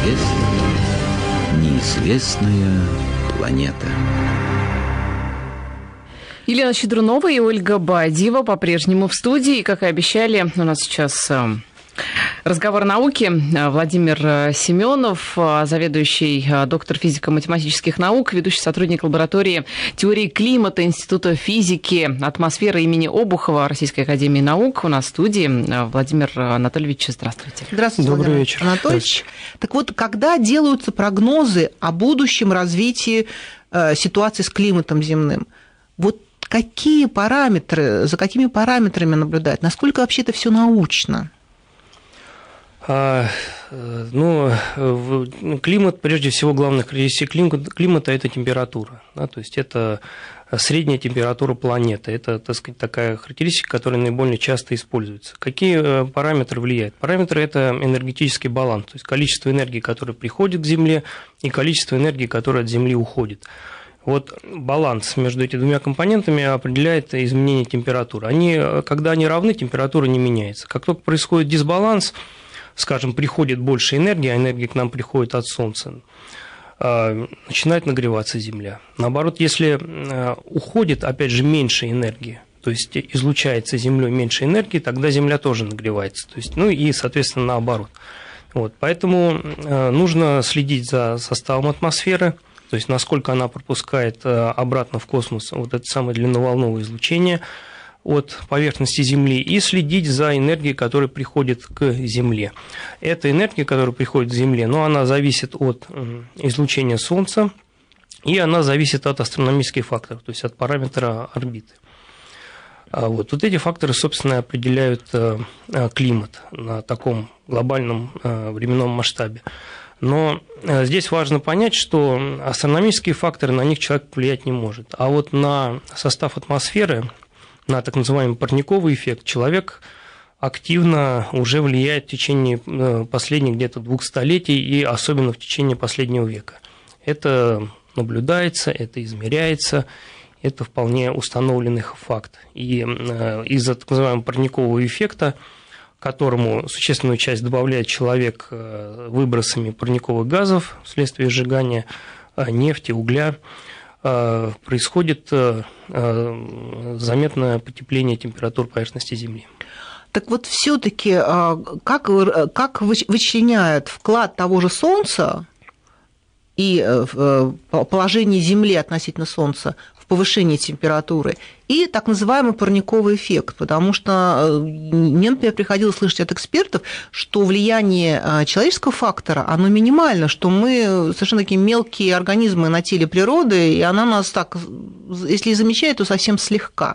Неизвестная планета. Елена Щедрунова и Ольга Бадьева по-прежнему в студии. И, как и обещали, у нас сейчас разговор науки. Владимир Семенов, заведующий доктор физико-математических наук, ведущий сотрудник лаборатории теории климата Института физики, атмосферы имени Обухова Российской академии наук. У нас в студии. Владимир Анатольевич, здравствуйте. Здравствуйте, Добрый вечер. Анатольевич. Так вот, когда делаются прогнозы о будущем развитии ситуации с климатом земным, вот какие параметры, за какими параметрами наблюдать? Насколько вообще это все научно? Климат, прежде всего, главная характеристика климата – это температура. Да, то есть это средняя температура планеты. Это, так сказать, такая характеристика, которая наиболее часто используется. Какие параметры влияют? Параметры – это энергетический баланс, то есть количество энергии, которое приходит к Земле, и количество энергии, которое от Земли уходит. Вот баланс между этими двумя компонентами определяет изменение температуры. Когда они равны, температура не меняется. Как только происходит дисбаланс, скажем, приходит больше энергии, а энергия к нам приходит от Солнца, начинает нагреваться Земля. Наоборот, если уходит, опять же, меньше энергии, то есть излучается Землей меньше энергии, тогда Земля тоже нагревается. То есть, и, соответственно, наоборот. Вот, поэтому нужно следить за составом атмосферы, то есть насколько она пропускает обратно в космос вот это самое длинноволновое излучение от поверхности Земли, и следить за энергией, которая приходит к Земле. Эта энергия, которая приходит к Земле, она зависит от излучения Солнца, и она зависит от астрономических факторов, то есть от параметра орбиты. Вот эти факторы, собственно, определяют климат на таком глобальном временном масштабе. Но здесь важно понять, что астрономические факторы, на них человек влиять не может. А вот на состав атмосферы, на так называемый парниковый эффект, человек активно уже влияет в течение последних где-то 2 столетий, и особенно в течение последнего века. Это наблюдается, это измеряется, это вполне установленный факт. И из-за так называемого парникового эффекта, которому существенную часть добавляет человек выбросами парниковых газов вследствие сжигания нефти, угля, происходит заметное потепление температур поверхности Земли. Так вот, все-таки как вычленяют вклад того же Солнца и положение Земли относительно Солнца в повышении температуры и так называемый парниковый эффект? Потому что мне, например, приходилось слышать от экспертов, что влияние человеческого фактора, оно минимально, что мы совершенно такие мелкие организмы на теле природы, и она нас так, если и замечает, то совсем слегка.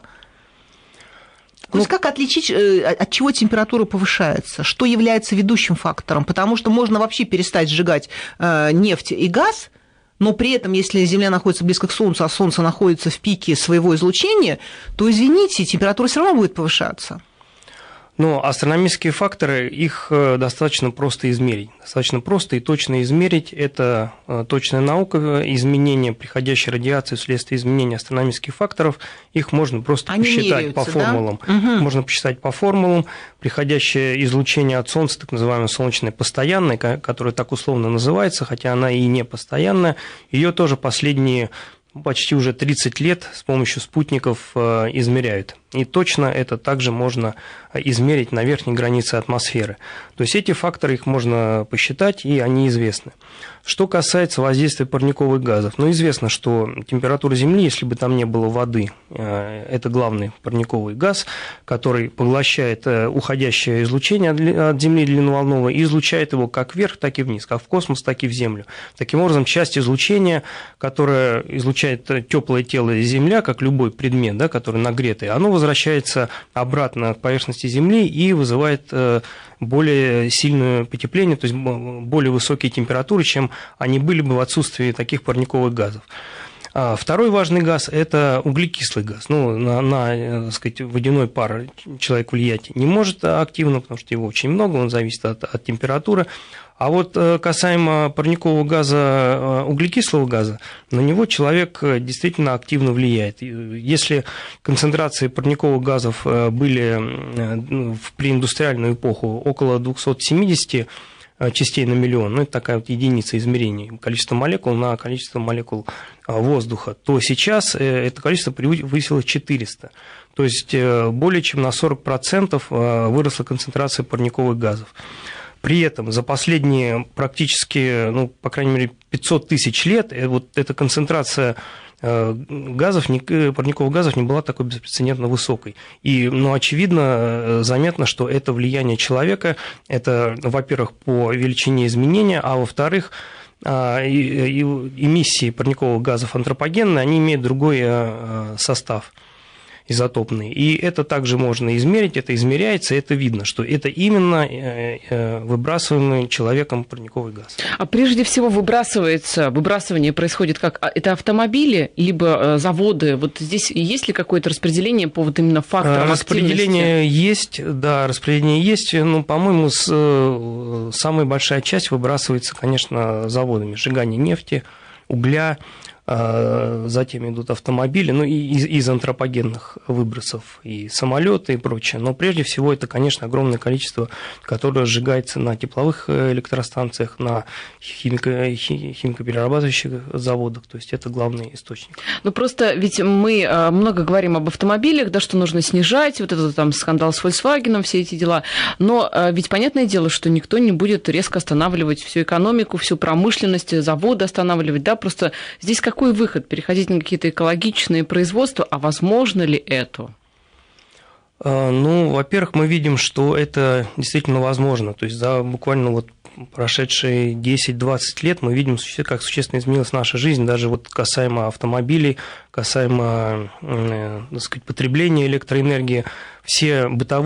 То есть как отличить, от чего температура повышается? Что является ведущим фактором? Потому что можно вообще перестать сжигать нефть и газ, но при этом, если Земля находится близко к Солнцу, а Солнце находится в пике своего излучения, то, извините, температура все равно будет повышаться. Но астрономические факторы, их достаточно просто измерить. Достаточно просто и точно измерить. Это точная наука. Изменения приходящей радиации вследствие изменения астрономических факторов, их можно просто посчитать по формулам. Да? Угу. Можно посчитать по формулам. Приходящее излучение от Солнца, так называемое солнечное постоянное, которое так условно называется, хотя она и не постоянная, ее тоже последние почти уже 30 лет с помощью спутников измеряют. И точно это также можно измерить на верхней границе атмосферы. То есть эти факторы, их можно посчитать, и они известны. Что касается воздействия парниковых газов, известно, что температура Земли, если бы там не было воды, это главный парниковый газ, который поглощает уходящее излучение от Земли длинноволновое и излучает его как вверх, так и вниз, как в космос, так и в Землю. Таким образом, часть излучения, которая излучает теплое тело Земля, как любой предмет, да, который нагретый, оно возвращается обратно к поверхности Земли и вызывает более сильное потепление, то есть более высокие температуры, чем они были бы в отсутствии таких парниковых газов. Второй важный газ – это углекислый газ. На так сказать, водяной пар человек влиять не может активно, потому что его очень много, он зависит от температуры. А вот касаемо парникового газа, углекислого газа, на него человек действительно активно влияет. Если концентрации парниковых газов были в преиндустриальную эпоху около 270 частей на миллион, ну, это такая вот единица измерения, количество молекул на количество молекул воздуха, то сейчас это количество превысило 400. То есть более чем на 40% выросла концентрация парниковых газов. При этом за последние практически, ну, по крайней мере, 500 тысяч лет вот эта концентрация парниковых газов не была такой беспрецедентно высокой. И, ну, очевидно, заметно, что это влияние человека, это, во-первых, по величине изменения, а во-вторых, эмиссии парниковых газов антропогенные, они имеют другой состав изотопный. И это также можно измерить, это измеряется, это видно, что это именно выбрасываемый человеком парниковый газ. А прежде всего выбрасывание происходит как? Это автомобили, либо заводы? Вот здесь есть ли какое-то распределение по вот именно факторам распределение активности? есть, да, распределение есть. Ну, по-моему, самая большая часть выбрасывается, конечно, заводами. Сжигание нефти, угля, затем идут автомобили, ну и из антропогенных выбросов и самолеты и прочее. Но прежде всего это, конечно, огромное количество, которое сжигается на тепловых электростанциях, на химикоперерабатывающих заводах. То есть это главный источник. Ну просто ведь мы много говорим об автомобилях, да, что нужно снижать, вот этот там скандал с Volkswagen, все эти дела. Но ведь понятное дело, что никто не будет резко останавливать всю экономику, всю промышленность, заводы останавливать, да, просто здесь какой выход? Переходить на какие-то экологичные производства, а возможно ли это? Ну, во-первых, мы видим, что это действительно возможно. То есть за буквально вот прошедшие 10-20 лет мы видим, как существенно изменилась наша жизнь, даже вот касаемо автомобилей, касаемо, так сказать, потребления электроэнергии. Все бытовые